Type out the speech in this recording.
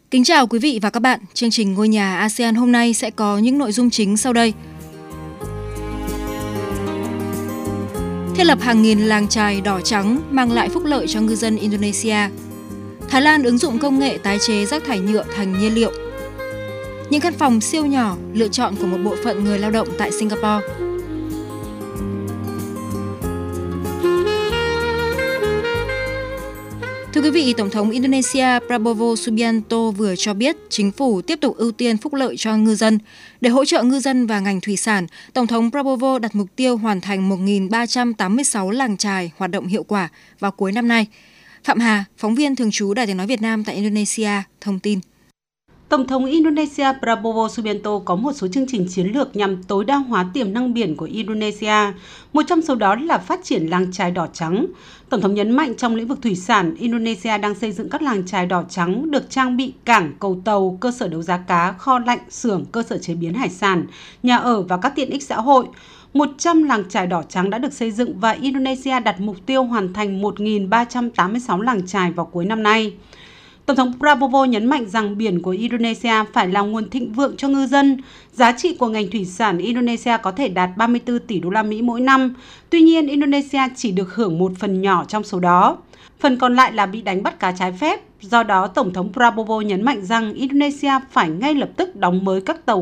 Kính chào quý vị và các bạn. Chương trình Ngôi nhà ASEAN hôm nay sẽ có những nội dung chính sau đây. Thiết lập hàng nghìn làng chài đỏ trắng mang lại phúc lợi cho ngư dân Indonesia. Thái Lan ứng dụng công nghệ tái chế rác thải nhựa thành nhiên liệu. Những căn phòng siêu nhỏ lựa chọn của một bộ phận người lao động tại Singapore. Thưa quý vị, Tổng thống Indonesia Prabowo Subianto vừa cho biết chính phủ tiếp tục ưu tiên phúc lợi cho ngư dân. Để hỗ trợ ngư dân và ngành thủy sản, Tổng thống Prabowo đặt mục tiêu hoàn thành 1.386 làng chài hoạt động hiệu quả vào cuối năm nay. Phạm Hà, phóng viên thường trú Đài Tiếng nói Việt Nam tại Indonesia, thông tin. Tổng thống Indonesia Prabowo Subianto có một số chương trình chiến lược nhằm tối đa hóa tiềm năng biển của Indonesia, một trong số đó là phát triển làng chài đỏ trắng. Tổng thống nhấn mạnh trong lĩnh vực thủy sản, Indonesia đang xây dựng các làng chài đỏ trắng được trang bị cảng, cầu tàu, cơ sở đấu giá cá, kho lạnh, xưởng, cơ sở chế biến hải sản, nhà ở và các tiện ích xã hội. 100 làng chài đỏ trắng đã được xây dựng và Indonesia đặt mục tiêu hoàn thành 1.386 làng chài vào cuối năm nay. Tổng thống Prabowo nhấn mạnh rằng biển của Indonesia phải là nguồn thịnh vượng cho ngư dân. Giá trị của ngành thủy sản Indonesia có thể đạt 34 tỷ đô la Mỹ mỗi năm. Tuy nhiên, Indonesia chỉ được hưởng một phần nhỏ trong số đó. Phần còn lại là bị đánh bắt cá trái phép. Do đó, Tổng thống Prabowo nhấn mạnh rằng Indonesia phải ngay lập tức đóng mới các tàu